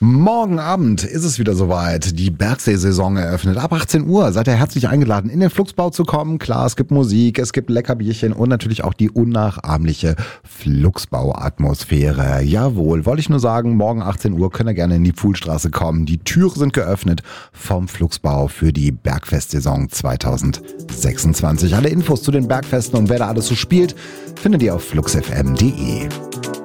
Morgen Abend ist es wieder soweit. Die Bergsee-Saison eröffnet. Ab 18 Uhr seid ihr herzlich eingeladen, in den Flugsbau zu kommen. Klar, es gibt Musik, es gibt Leckerbierchen und natürlich auch die unnachahmliche Flugsbau-Atmosphäre. Jawohl, wollte ich nur sagen, morgen 18 Uhr könnt ihr gerne in die Pfuhlstraße kommen. Die Türen sind geöffnet vom Flugsbau für die Bergfest-Saison 2026. Alle Infos zu den Bergfesten und wer da alles so spielt, findet ihr auf fluxfm.de.